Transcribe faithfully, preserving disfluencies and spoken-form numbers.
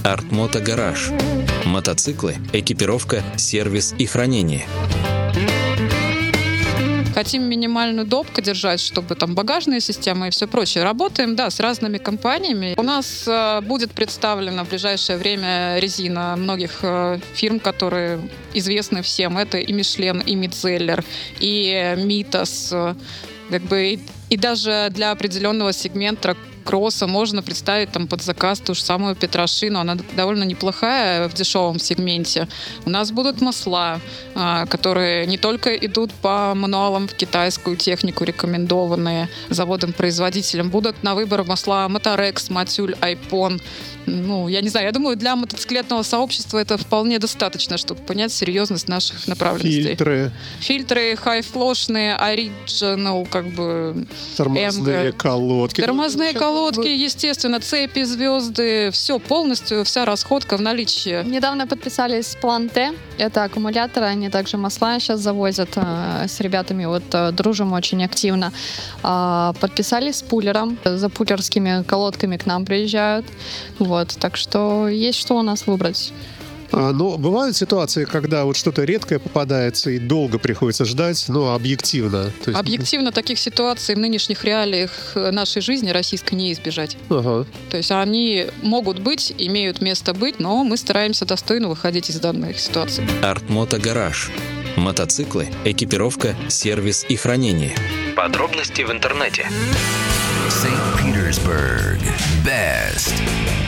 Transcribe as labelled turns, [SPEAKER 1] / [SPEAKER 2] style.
[SPEAKER 1] Артмото Гараж. Мотоциклы, экипировка, сервис и хранение.
[SPEAKER 2] Хотим минимальную допку держать, чтобы там багажные системы и все прочее. Работаем, да, с разными компаниями. У нас э, будет представлена в ближайшее время резина многих э, фирм, которые известны всем. Это и Мишлен, и Мидзеллер, и Митас. Э, как бы, и, и даже для определенного сегмента кросса можно представить там под заказ ту же самую Петрошину. Она довольно неплохая в дешевом сегменте. У нас будут масла, которые не только идут по мануалам в китайскую технику, рекомендованные заводом-производителем. Будут на выбор масла Motorex, Матюль, Айпон. Ну, я не знаю, я думаю, для мотоциклетного сообщества это вполне достаточно, чтобы понять серьезность наших направленностей.
[SPEAKER 3] Фильтры.
[SPEAKER 2] Фильтры хайфлошные, оригинал, как бы...
[SPEAKER 3] Тормозные
[SPEAKER 2] Эмго.
[SPEAKER 3] колодки.
[SPEAKER 2] Тормозные колодки, естественно, цепи, звезды, все полностью, вся расходка в наличии.
[SPEAKER 4] Недавно подписались с План Т. Это аккумуляторы, они также масла сейчас завозят э, с ребятами. Вот э, дружим очень активно. Э, подписались с пулером. За пулерскими колодками к нам приезжают. Вот, так что есть что у нас выбрать.
[SPEAKER 3] А, но бывают ситуации, когда вот что-то редкое попадается и долго приходится ждать, ну, объективно. То есть...
[SPEAKER 2] Объективно таких ситуаций в нынешних реалиях нашей жизни российской не избежать.
[SPEAKER 3] Ага.
[SPEAKER 2] То есть они могут быть, имеют место быть, но мы стараемся достойно выходить из данных ситуаций.
[SPEAKER 1] Артмото Гараж. Мотоциклы, экипировка, сервис и хранение. Подробности в интернете.
[SPEAKER 5] Saint Petersburg. Best.